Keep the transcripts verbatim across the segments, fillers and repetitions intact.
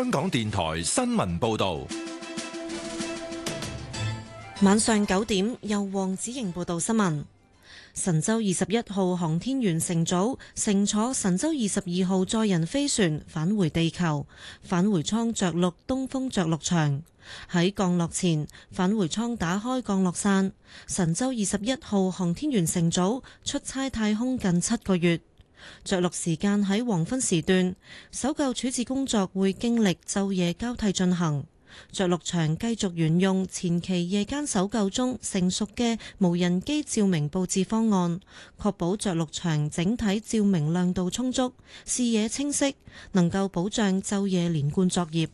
香港電台新聞報道。 晚上九點，由黃子瑩報道新聞。神舟二十一號航天員乘組乘坐神舟二十二號載人飛船返回地球，返回艙着陸東風着陸場。喺降落前，返回艙打開降落傘。神舟二十一號航天員乘組出差太空近七個月，着陸時間喺黃昏時段，搜救處置工作會經歷晝夜交替進行。着陸場繼續沿用前期夜間搜救中成熟嘅無人機照明佈置方案，確保着陸場整體照明亮度充足、視野清晰，能夠保障晝夜連貫作業。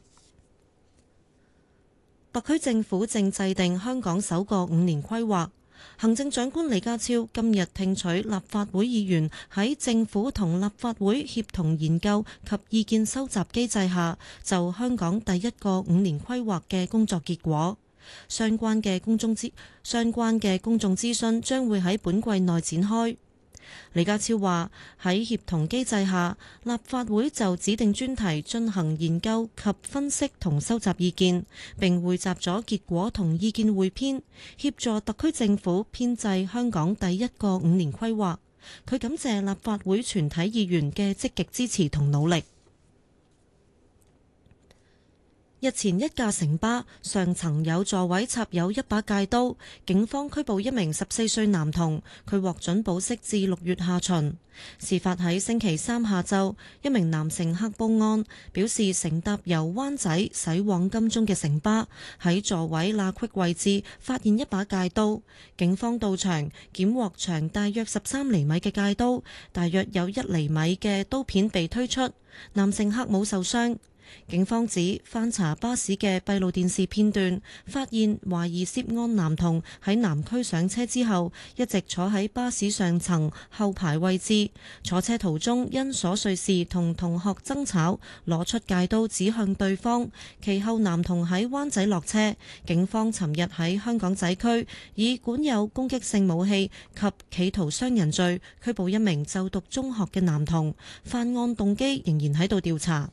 特區政府正制定香港首個五年規劃。行政長官李家超今日聽取立法會議員喺政府同立法會協同研究及意見收集機制下，就香港第一個五年規劃嘅工作結果。相關嘅公眾諮相關嘅公眾諮詢將會喺本季內展開。李家超話喺協同機制下，立法會就指定專題進行研究及分析同收集意見，並匯集咗結果同意見匯編，協助特區政府編製香港第一個五年規劃。佢感謝立法會全體議員嘅積極支持同努力。日前一架城巴上層有座位插有一把戒刀，警方拘捕一名十四歲男童，佢獲准保釋至六月下旬。事發喺星期三下晝，一名男乘客報案，表示乘搭由灣仔駛往金鐘嘅城巴喺座位罅隙位置發現一把戒刀，警方到場檢獲長大約十三厘米嘅戒刀，大約有一厘米嘅刀片被推出，男乘客冇受傷。警方指翻查巴士嘅閉路電視片段，發現懷疑涉案男童喺南區上車之後，一直坐喺巴士上層後排位置。坐車途中因瑣碎事同同學爭吵，攞出戒刀指向對方。其後男童喺灣仔落車。警方尋日喺香港仔區以管有攻擊性武器及企圖傷人罪拘捕一名就讀中學嘅男童，犯案動機仍然喺度調查。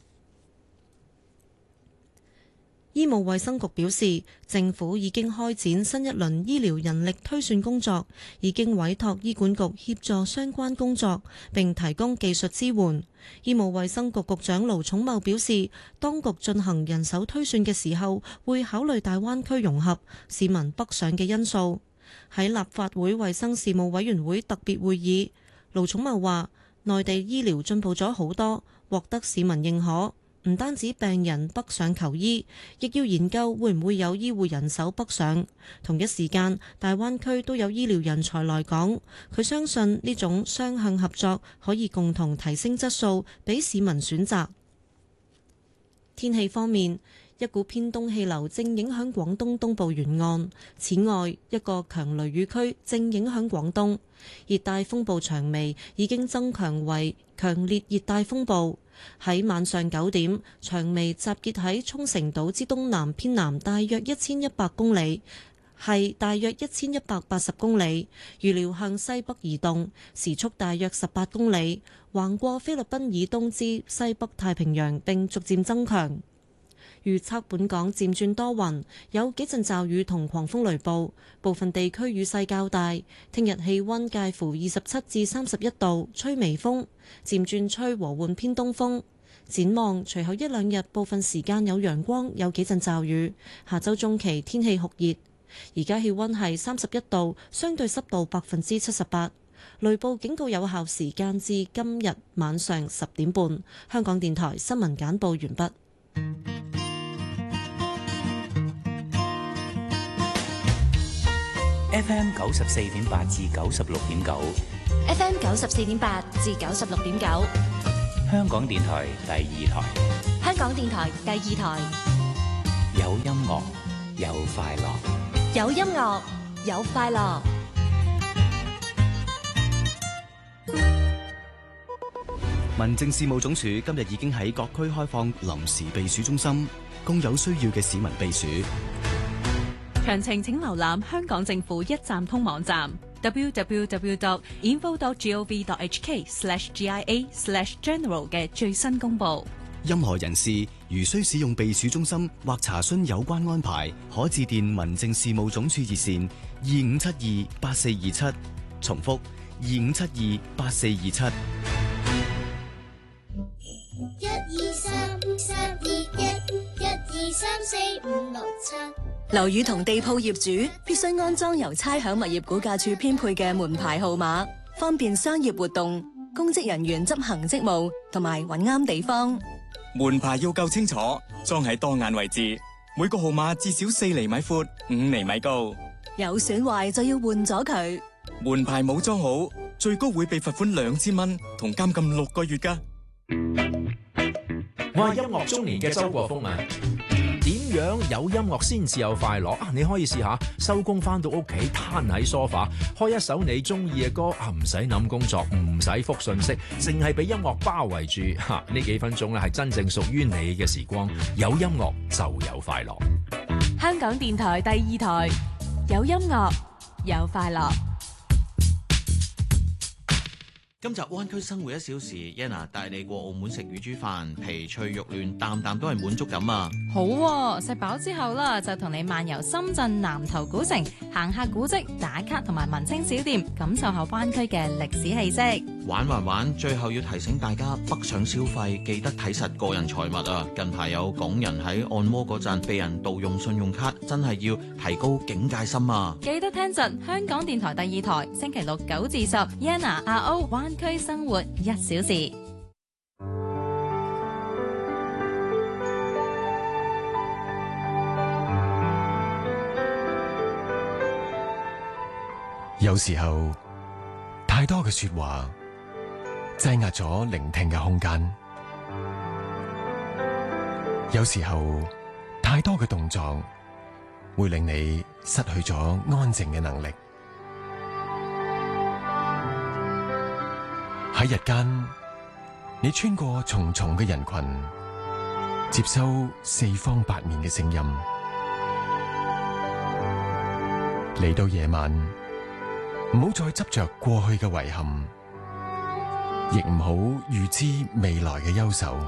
醫務衛生局表示，政府已經開展新一輪醫療人力推算工作，已經委託醫管局協助相關工作，並提供技術支援。醫務衛生局局長盧寵茂表示，當局進行人手推算嘅時候，會考慮大灣區融合、市民北上嘅因素。喺立法會衛生事務委員會特別會議，盧寵茂話，內地醫療進步咗好多，獲得市民認可。唔單止病人北上求醫，亦要研究會唔會有醫護人手北上。同一時間，大灣區都有醫療人才來港。佢相信呢種雙向合作可以共同提升質素，俾市民選擇。天氣方面，一股偏東氣流正影響廣東東部沿岸，此外，一個強雷雨區正影響廣東。熱帶風暴長眉已經增強為強烈熱帶風暴。喺晚上九點，長眉集結喺沖繩島之東南偏南大約一千一百公里，係大約一千一百八十公里，預料向西北移動，時速大約十八公里，橫過菲律賓以東至西北太平洋並逐漸增強。預測本港漸轉多雲，有幾陣驟雨同狂風雷暴，部分地區雨勢較大。聽日氣溫介乎二十七至三十一度，吹微風，漸轉吹和緩偏東風。展望隨後一兩日，部分時間有陽光，有幾陣驟雨。下周中期天氣酷熱。而家氣溫係三十一度，相對濕度百分之七十八。雷暴警告有效時間至今日晚上十點半。香港電台新聞簡報完畢。 F M 九十四點八至九十六點九 ，F M 九十四點八至九十六點九， 香港電台第二台， 香港電台第二台， 有音樂有快樂， 有音樂有快樂。 民政事務總署今日已經喺各區開放臨時避暑中心，供有需要嘅市民避暑。 詳情請瀏覽香港政府一站通網站 double-u double-u double-u dot info dot gov dot h k slash G I A slash general 嘅最新公佈。 任何人士如需使用避暑中心或查詢有關安排，可致電民政事務總署熱線二五七二八四二七。重複二五七二八四二七。 一二三三二一，一二三四五六七。 樓宇同地鋪業主必須安裝由差餉物業估價署編配嘅門牌號碼，方便商業活動、公職人員執行職務同埋揾啱地方。 門牌要夠清楚，裝喺當眼位置，每個號碼至少四厘米闊、五厘米高。 有損壞就要換咗佢。 門牌冇裝好，最高會被罰款兩千蚊同監禁六個月㗎。 我係音樂中年嘅周國峰啊！點樣有音樂先至有快樂啊？你可以試下收工翻到屋企攤喺梳化，開一首你中意嘅歌啊，唔使諗工作，唔使覆信息，淨係俾音樂包圍住嚇。呢幾分鐘咧係真正屬於你嘅時光。有音樂就有快樂。 香港電台第二台，有音樂有快樂。 今集灣區生活一小時 Yana 帶你過澳門食乳豬飯，皮脆肉嫩，啖啖都係滿足感啊！ 好喎，食飽之後啦，就同你漫遊深圳南頭古城，行下古蹟，打卡同埋文青小店，感受下灣區嘅歷史氣息。 玩玩玩，最後要提醒大家北上消費記得睇實個人財物啊！近排有港人喺按摩嗰陣被人盜用信用卡，真係要提高警戒心啊！ 記得聽實香港電台第二台，星期六九至十 Yana 阿 O 灣區生活一小時。 有時候太多嘅說話擠壓咗聆聽嘅空間，有時候太多嘅動作會令你失去咗安靜嘅能力。喺日間，你穿過重重嘅人群，接收四方八面嘅聲音。嚟到夜晚，唔好再執着過去嘅遺憾，亦唔好預知未來嘅憂愁。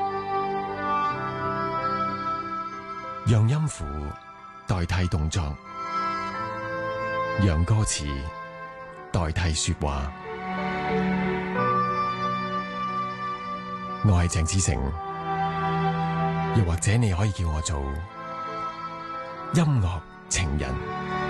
讓音符代替動作，讓歌詞代替說話。我係鄭子誠，又或者你可以叫我做音樂情人。